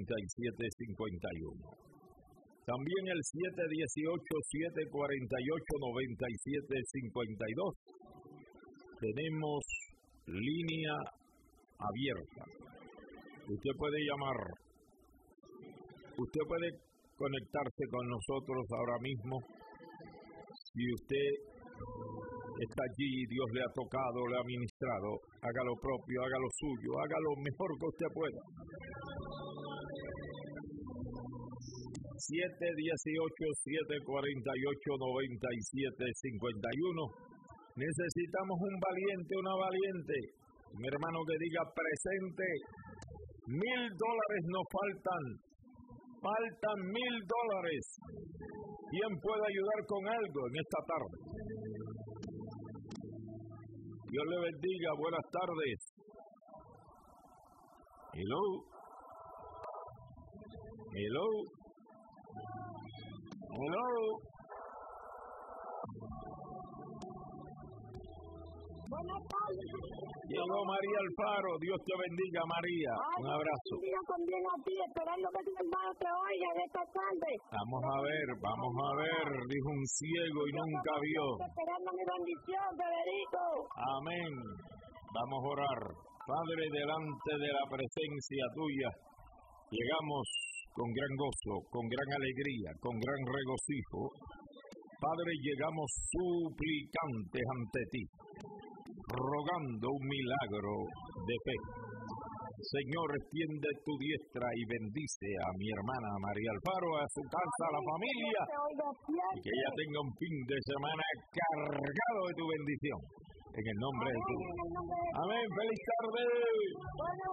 También el 718-748-9752. Tenemos línea abierta. Usted puede llamar. Usted puede conectarse con nosotros ahora mismo. Si usted está allí y Dios le ha tocado, le ha ministrado, haga lo propio, haga lo suyo, haga lo mejor que usted pueda. 718-748-9751. Necesitamos un valiente, una valiente. Un hermano que diga presente. $1,000 nos faltan. Faltan $1,000. ¿Quién puede ayudar con algo en esta tarde? Dios le bendiga. Buenas tardes. Hello. Hello. Hello. Buenas tardes. Llegó María Alfaro. Dios te bendiga, María. Un abrazo. Dios también a ti, esperando que tu hermano te oiga de esta tarde. Vamos a ver, dijo un ciego y nunca vio. Esperando mi bendición, Federico. Amén. Vamos a orar. Padre, delante de la presencia tuya, llegamos con gran gozo, con gran alegría, con gran regocijo. Padre, llegamos suplicantes ante ti, rogando un milagro de fe. Señor, extiende tu diestra y bendice a mi hermana María Alfaro, a su casa, a la familia, y que ella tenga un fin de semana cargado de tu bendición. En el nombre de Jesús. Amén. Feliz tarde.